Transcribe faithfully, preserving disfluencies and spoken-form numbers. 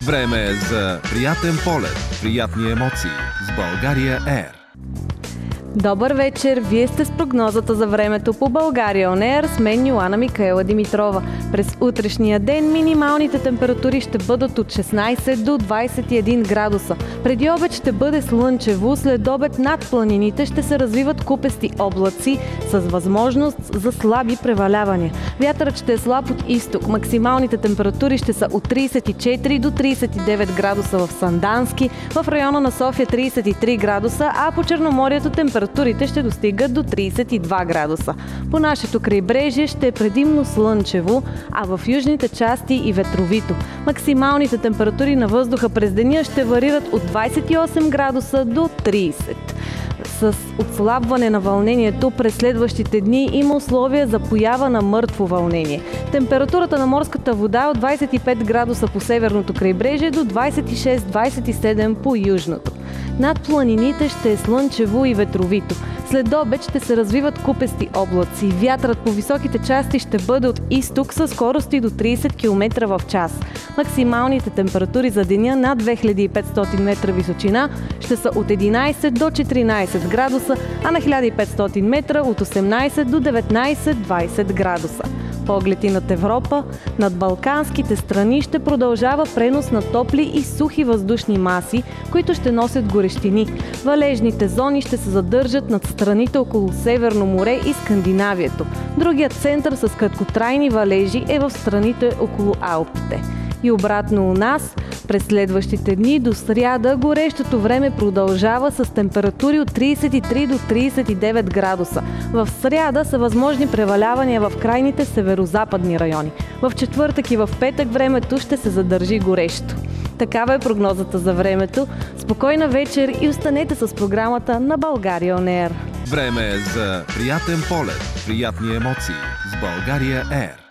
Време е за приятен полет, приятни емоции с България Ер. Добър вечер! Вие сте с прогнозата за времето по България Он Ер с мен Йоана Микаела Димитрова. През утрешния ден минималните температури ще бъдат от шестнайсет до двайсет и един градуса. Преди обед ще бъде слънчево, след обед над планините ще се развиват купести облаци с възможност за слаби превалявания. Вятърът ще е слаб от изток. Максималните температури ще са от трийсет и четири до трийсет и девет градуса в Сандански, в района на София трийсет и три градуса, а по Черноморието температурите Температурите ще достигат до трийсет и два градуса. По нашето крайбрежие ще е предимно слънчево, а в южните части и ветровито. Максималните температури на въздуха през деня ще варират от двайсет и осем градуса до трийсет. С отслабване на вълнението през следващите дни има условия за поява на мъртво вълнение. Температурата на морската вода е от двайсет и пет градуса по северното крайбрежие до двайсет и шест до двайсет и седем по южното. Над планините ще е слънчево и ветровито. След обед ще се развиват купести облаци. Вятърът по високите части ще бъде от изток със скорости до трийсет километра в час. Максималните температури за деня над две хиляди и петстотин метра височина ще са от единайсет до четиринайсет градуса, а на хиляда и петстотин метра от осемнайсет до деветнайсет до двайсет градуса. Погледи над Европа, над балканските страни ще продължава пренос на топли и сухи въздушни маси, които ще носят горещини. Валежните зони ще се задържат над страните около Северно море и Скандинавието. Другият център с краткотрайни валежи е в страните около Алпите. И обратно у нас, през следващите дни до сряда горещото време продължава с температури от трийсет и три до трийсет и девет градуса. В сряда са възможни превалявания в крайните северозападни райони. В четвъртък и в петък времето ще се задържи горещо. Такава е прогнозата за времето. Спокойна вечер и останете с програмата на България Он Ер. Време е за приятен полет, приятни емоции с България Ер.